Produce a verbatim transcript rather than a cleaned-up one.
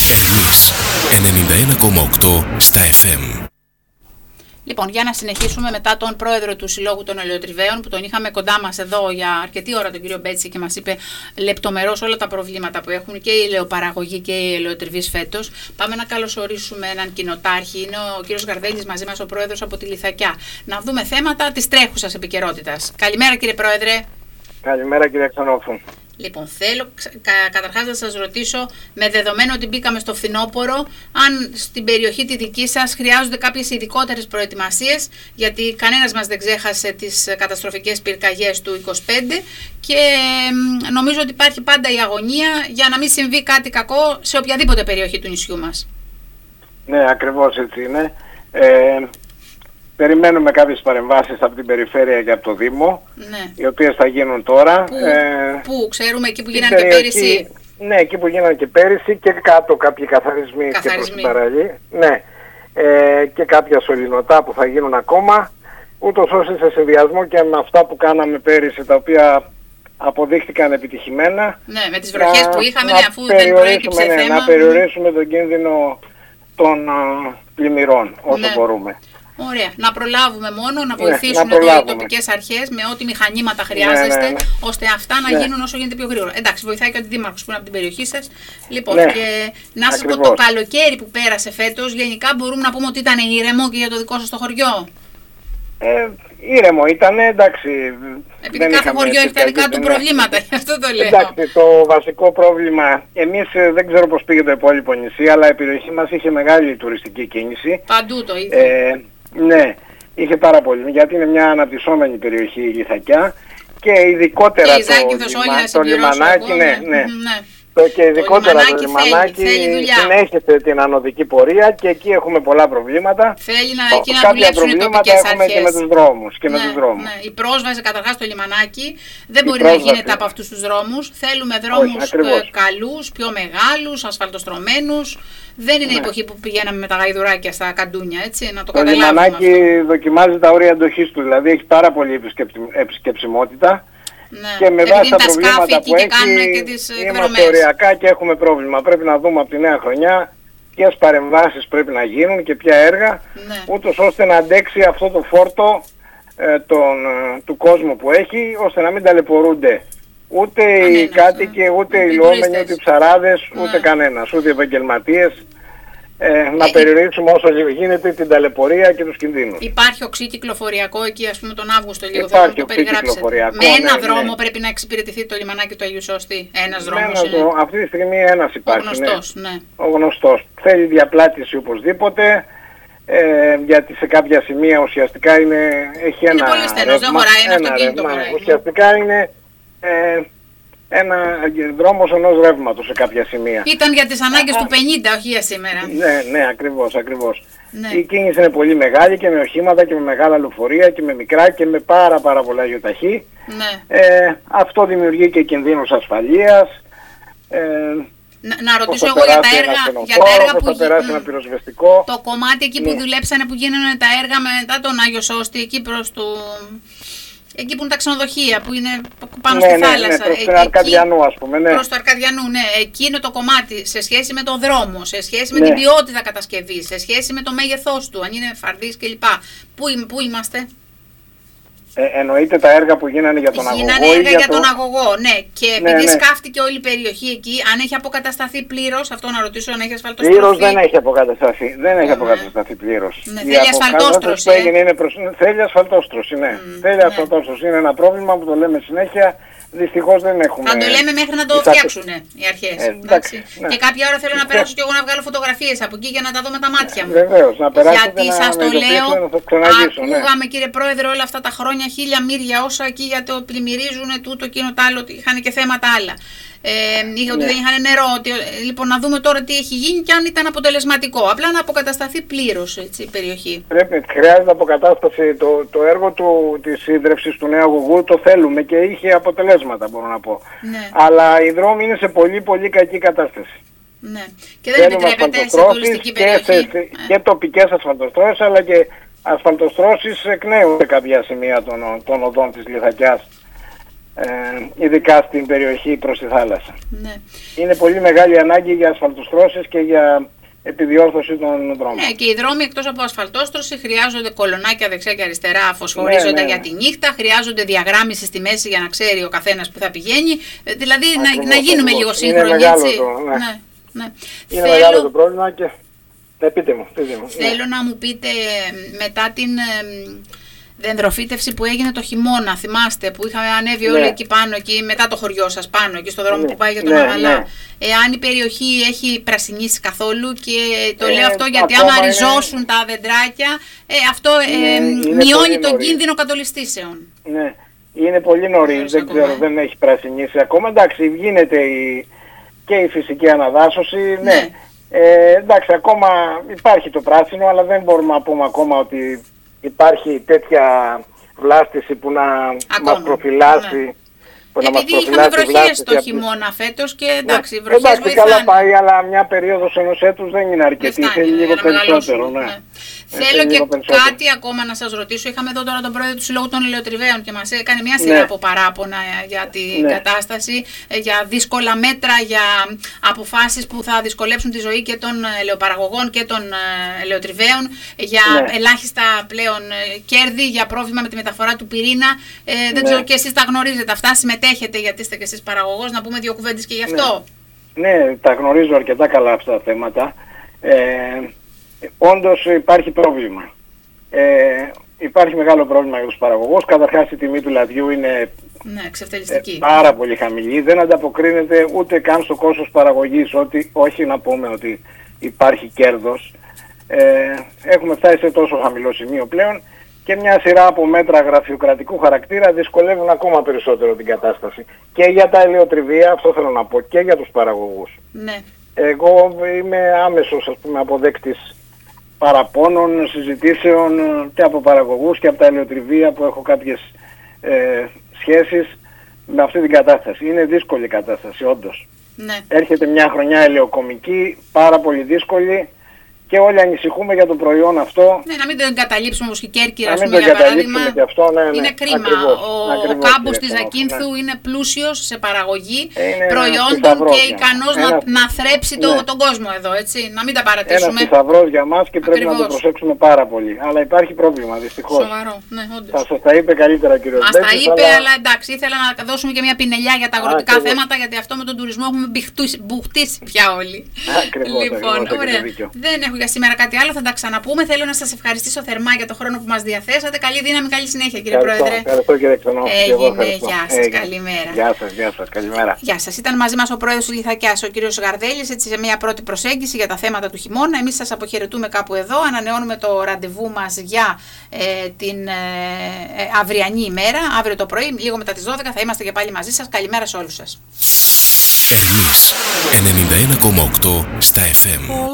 Εμείς ενενήντα ένα κόμμα οκτώ στα εφ εμ. Λοιπόν, για να συνεχίσουμε μετά τον πρόεδρο του Συλλόγου των Ελαιοτριβαίων, που τον είχαμε κοντά μας εδώ για αρκετή ώρα, τον κύριο Μπέτση, και μας είπε λεπτομερώς όλα τα προβλήματα που έχουν και η ελαιοπαραγωγή και η ελαιοτριβής φέτος. Πάμε να καλωσορίσουμε έναν κοινοτάρχη. Είναι ο κύριος Γαρδέλης μαζί μας, ο πρόεδρος από τη Λιθακιά. Να δούμε θέματα της τρέχουσας επικαιρότητας. Καλημέρα, κύριε πρόεδρε. Καλημέρα, κύριε Ξενόφου. Λοιπόν, θέλω κα, καταρχάς να σας ρωτήσω, με δεδομένο ότι μπήκαμε στο φθινόπωρο, αν στην περιοχή τη δική σας χρειάζονται κάποιες ειδικότερες προετοιμασίες, γιατί κανένας μας δεν ξέχασε τις καταστροφικές πυρκαγιές του είκοσι πέντε και νομίζω ότι υπάρχει πάντα η αγωνία για να μην συμβεί κάτι κακό σε οποιαδήποτε περιοχή του νησιού μας. Ναι, ακριβώς έτσι είναι. Ε, Περιμένουμε κάποιες παρεμβάσεις από την περιφέρεια και από το Δήμο, ναι, οι οποίες θα γίνουν τώρα. Πού, ε, πού ξέρουμε, εκεί που γίνανε και πέρυσι? Ναι, εκεί που γίνανε και πέρυσι και κάτω κάποιοι καθαρισμοί, καθαρισμοί. και προς την παραλία. Ναι, ε, και κάποια σωληνωτά που θα γίνουν ακόμα, ούτως ώστε σε συνδυασμό και με αυτά που κάναμε πέρυσι, τα οποία αποδείχτηκαν επιτυχημένα. Ναι, με τις βροχές που είχαμε, ναι, αφού δεν προέκυψε ναι, θέμα. Να περιορίσουμε τον κίνδυνο των uh, πλημμυρών όσο ναι. μπορούμε. Ωραία. Να προλάβουμε μόνο, να βοηθήσουν ναι, να εδώ οι τοπικές αρχές με ό,τι μηχανήματα χρειάζεστε, ναι, ναι, ναι. ώστε αυτά να ναι. γίνουν όσο γίνεται πιο γρήγορα. Εντάξει, βοηθάει και ο Δήμαρχος που είναι από την περιοχή σας. Λοιπόν, ναι, και να σας πω, το καλοκαίρι που πέρασε φέτος, γενικά μπορούμε να πούμε ότι ήταν ήρεμο και για το δικό σας το χωριό? Ε, ήρεμο ήταν, εντάξει. Επειδή κάθε χωριό έχει τα δικά του προβλήματα, γι' αυτό το λέω. Εντάξει, το βασικό πρόβλημα, εμείς δεν ξέρω πώς πήγε το υπόλοιπο νησί, αλλά η περιοχή μας είχε μεγάλη τουριστική κίνηση. Παντού το ίδιο. Ε, ναι, είχε πάρα πολύ, γιατί είναι μια αναπτυσσόμενη περιοχή η Λιθακιά και ειδικότερα και το, λιμα, το λιμανάκι, ναι, ναι. ναι. Το και ειδικότερα το, το λιμανάκι συνέχισε την ανωδική πορεία και εκεί έχουμε πολλά προβλήματα. Θέλει να, εκεί να δουλέψουν προβλήματα τοπικές έχουμε αρχές. Και με τους δρόμους. Και ναι, με τους δρόμους. Ναι. Η πρόσβαση καταρχάς στο λιμανάκι δεν η μπορεί πρόσβαση. να γίνεται από αυτούς τους δρόμους. Θέλουμε δρόμους ε, καλούς, πιο μεγάλους, ασφαλτοστρωμένους. Δεν είναι η ναι. εποχή που πηγαίναμε με τα γαϊδουράκια στα καντούνια, έτσι, να το, το καταλάβουμε. Το λιμανάκι δοκιμάζει τα όρια αντοχής του, δηλαδή έχει πάρα πολύ επισκεψιμότητα. Ναι. Και με βάση τα προβλήματα που και έχει και τις είμαστε οριακά και έχουμε πρόβλημα. Πρέπει να δούμε από τη νέα χρονιά ποιες παρεμβάσεις πρέπει να γίνουν και ποια έργα, ναι. ούτως ώστε να αντέξει αυτό το φόρτο ε, τον, ε, του κόσμου που έχει, ώστε να μην ταλαιπωρούνται ούτε Α, οι ναι, κάτοικοι, ναι. ούτε οι λιόμενοι, ούτε οι ψαράδες, ναι. ούτε κανένας, ούτε οι επαγγελματίες. Ε, να ε, περιορίσουμε όσο γίνεται την ταλαιπωρία και τους κινδύνους. Υπάρχει οξύ κυκλοφοριακό εκεί, ας πούμε, τον Αύγουστο λίγο? Υπάρχει το περιγράψετε. Με ένα ναι, δρόμο ναι. πρέπει να εξυπηρετηθεί το λιμανάκι του Αγίου Σώστη. Ένας με δρόμος ένα, είναι. Αυτή τη στιγμή ένας υπάρχει. Ο γνωστός, ναι. ναι. Ο γνωστός. Θέλει διαπλάτηση οπωσδήποτε, ε, γιατί σε κάποια σημεία ουσιαστικά είναι, έχει είναι ένα πολύ στενός, δεν χωράει ένα, ένα αυτοκίνητο. Ρεύμα, ουσιαστικά είναι... Ε, ένα δρόμος ενός ρεύματος σε κάποια σημεία. Ήταν για τις ανάγκες Α, του πενήντα, όχι για σήμερα. Ναι, ναι, ακριβώς, ακριβώς. Ναι. Η κίνηση είναι πολύ μεγάλη και με οχήματα και με μεγάλα λεωφορεία και με μικρά και με πάρα πάρα πολλά γιοταχή. Ναι. Ε, αυτό δημιουργεί και κινδύνους ασφαλείας. Ε, να, να ρωτήσω εγώ για τα έργα, για τα έργα που θα περάσει ένα πυροσβεστικό. Το κομμάτι εκεί που ναι. δουλέψανε, που γίνανε τα έργα μετά τον Άγιο Σώστη, εκεί προς το... Εκεί που είναι τα ξενοδοχεία, που είναι πάνω ναι, στη ναι, θάλασσα. Ναι, προς το Αρκαδιανού, ας πούμε. Ναι. Προς το Αρκαδιανού, ναι. Εκεί είναι το κομμάτι σε σχέση με τον δρόμο, σε σχέση με ναι. την ποιότητα κατασκευής, σε σχέση με το μέγεθός του, αν είναι φαρδής κλπ. Πού, πού είμαστε? Ε, εννοείται τα έργα που γίνανε για τον γίνανε αγωγό. Γίνανε έργα για, το... τον αγωγό, ναι. Και ναι, επειδή ναι. σκάφτηκε όλη η περιοχή εκεί, αν έχει αποκατασταθεί πλήρως, αυτό να ρωτήσω, αν έχει ασφαλτοστρωθεί. Πλήρως δεν έχει αποκατασταθεί. Δεν έχει αποκατασταθεί πλήρως. Ναι, θέλει ασφαλτόστρωση. Ε? Είναι προς... Θέλει ασφαλτόστρωση, ναι. Mm, θέλει ναι. ασφαλτόστρωση. Είναι ένα πρόβλημα που το λέμε συνέχεια. Δυστυχώς δεν έχουμε... Θα το λέμε μέχρι να το θα... φτιάξουν οι αρχές. Ε, εντάξει, ναι. Και κάποια ώρα θέλω να περάσω και εγώ να βγάλω φωτογραφίες από εκεί για να τα δω με τα μάτια μου. Βεβαίως, να περάσετε. Γιατί να, σας να το λέω, ακούγαμε ναι. κύριε Πρόεδρε όλα αυτά τα χρόνια χίλια μύρια όσα εκεί για το πλημμυρίζουν τούτο εκείνο το άλλο, είχαν και θέματα άλλα. Ε, είχε, ότι ναι. δεν είχαν νερό. Ότι, λοιπόν, να δούμε τώρα τι έχει γίνει και αν ήταν αποτελεσματικό. Απλά να αποκατασταθεί πλήρως η περιοχή. Πρέπει, χρειάζεται αποκατάσταση. Το, το έργο του, της ίδρυυσης του νέου αγωγού το θέλουμε και είχε αποτελέσματα, μπορώ να πω. Ναι. Αλλά οι δρόμοι είναι σε πολύ πολύ κακή κατάσταση. Ναι. Και δεν επιτρέπεται σε τουριστική περιοχή. Και, σε, ε. και τοπικές ασφαλτοστρώσεις αλλά και ασφαλτοστρώσεις εκ νέου σε κάποια σημεία των, των οδών της Λιθακιάς. ε, ειδικά στην περιοχή προς τη θάλασσα. Ναι. Είναι πολύ μεγάλη ανάγκη για ασφαλτοστρώσεις και για επιδιόρθωση των δρόμων. Ναι, και οι δρόμοι εκτός από ασφαλτόστρωση χρειάζονται κολονάκια δεξιά και αριστερά, φωσφορίζονται ναι, ναι. για τη νύχτα, χρειάζονται διαγράμμιση στη μέση για να ξέρει ο καθένας που θα πηγαίνει. Δηλαδή ακριβώς, να, να γίνουμε ακριβώς. λίγο σύγχρονοι, έτσι. Το, ναι. Ναι, ναι. Είναι Θέλω... μεγάλο το πρόβλημα και... Ναι, πείτε μου, πείτε μου. Θέλω ναι. να μου πείτε μετά την... δενδροφύτευση που έγινε το χειμώνα, θυμάστε, που είχαμε ανέβει ναι. όλοι εκεί πάνω, εκεί, μετά το χωριό σας πάνω, εκεί στο δρόμο ναι. που πάει για τον ναι, Αγαλά. Ναι. Εάν η περιοχή έχει πρασινίσει καθόλου, και το ε, λέω αυτό γιατί άμα ριζώσουν είναι... τα δεντράκια, ε, αυτό ε, ε, μειώνει τον νωρίς. κίνδυνο κατολιστήσεων. Ναι, είναι πολύ νωρίς, δεν ξέρω, δεν έχει πρασινίσει ακόμα. Εντάξει, γίνεται η, και η φυσική αναδάσωση, ναι. ναι. Ε, εντάξει, ακόμα υπάρχει το πράσινο, αλλά δεν μπορούμε να πούμε ακόμα ότι υπάρχει τέτοια βλάστηση που να ακόμα, μας προφυλάσει. Ναι. Που επειδή να μας είχαμε βροχές το χειμώνα φέτος και εντάξει, οι βροχές εντάξει, βοηθάνε. Καλά πάει, αλλά μια περίοδος ενός έτους δεν είναι αρκετή, θέλει λίγο περισσότερο. Ναι. Ναι. Θέλω και κάτι ακόμα να σας ρωτήσω. Είχαμε εδώ τώρα τον πρόεδρο του Συλλόγου των Ελαιοτριβέων και μας έκανε μια σειρά ναι. από παράπονα για την ναι. κατάσταση, για δύσκολα μέτρα, για αποφάσεις που θα δυσκολέψουν τη ζωή και των ελαιοπαραγωγών και των ελαιοτριβέων, για ναι. ελάχιστα πλέον κέρδη, για πρόβλημα με τη μεταφορά του πυρήνα. Ε, δεν ναι. ξέρω και εσείς τα γνωρίζετε αυτά, συμμετέχετε γιατί είστε και εσείς παραγωγός, να πούμε δύο κουβέντες και γι' αυτό. Ναι, ναι, τα γνωρίζω αρκετά καλά αυτά τα θέματα. Ε, Όντως υπάρχει πρόβλημα. Ε, υπάρχει μεγάλο πρόβλημα για τους παραγωγούς. Καταρχάς η τιμή του λαδιού είναι ναι, ε, πάρα πολύ χαμηλή. Δεν ανταποκρίνεται ούτε καν στο κόστος παραγωγής. Ότι, όχι να πούμε ότι υπάρχει κέρδος. Ε, έχουμε φτάσει σε τόσο χαμηλό σημείο πλέον και μια σειρά από μέτρα γραφειοκρατικού χαρακτήρα δυσκολεύουν ακόμα περισσότερο την κατάσταση. Και για τα ελαιοτριβία, αυτό θέλω να πω, και για τους παραγωγούς. Ναι. Εγώ είμαι άμεσος, ας πούμε, αποδέκτης παραπώνων, συζητήσεων και από παραγωγούς και από τα ελαιοτριβία που έχω κάποιες ε, σχέσεις με αυτή την κατάσταση. Είναι δύσκολη η κατάσταση, όντως. Ναι. Έρχεται μια χρονιά ελαιοκομική, πάρα πολύ δύσκολη και όλοι ανησυχούμε για το προϊόν αυτό. Ναι, να μην το εγκαταλείψουμε όπως και η Κέρκυρα, ας πούμε, για παράδειγμα. Και αυτό, ναι, ναι. Είναι κρίμα. Ακριβώς, ο ακριβώς, ο κάμπος της Ζακίνθου ναι. είναι πλούσιος σε παραγωγή είναι προϊόντων και ικανός να, να θρέψει ναι. το, τον κόσμο εδώ, έτσι. Να μην τα παρατήσουμε. Ένας θησαυρός για μας και πρέπει ακριβώς. να το προσέξουμε πάρα πολύ. Αλλά υπάρχει πρόβλημα, δυστυχώς. Σοβαρό, ναι, όντως. Θα σας τα είπε καλύτερα, κύριο Μπέκης. Μας τα είπε, αλλά... αλλά εντάξει, ήθελα να δώσουμε και μια πινελιά για τα αγροτικά Α, θέματα, γιατί αυτό με τον τουρισμό έχουμε μπουχτίσει πια όλοι. Ακριβώς, λοιπόν, ακριβώς, ωραία. Δεν έχω για σήμερα κάτι άλλο, θα τα ξαναπούμε. Θέλω να σας ευχαριστήσω θερμά για το χρόνο που μας διαθέσατε. Καλή δύναμη, καλή συνέχεια, κύριε ευχαριστώ, Πρόεδρε. Ευχαριστώ, κύριε Ξενόφη. Έγινε, γεια σας, Έγινε. καλημέρα. Γεια σας, γεια σας, καλημέρα. Γεια σας. Ήταν μαζί μας ο Πρόεδρος του Λιθακιάς, ο κύριος Γαρδέλης, έτσι σε μια πρώτη προσέγγιση για τα θέματα του χειμώνα. Εμείς σας αποχαιρετούμε κάπου εδώ. Ανανεώνουμε το ραντεβού μας για ε, την ε, ε, αυριανή ημέρα. Αύριο το πρωί, λίγο μετά τις δώδεκα, θα είμαστε και πάλι μαζί σας. Καλημέρα σε όλους σας. Ερμής ενενήντα ένα κόμμα οκτώ στα εφ εμ.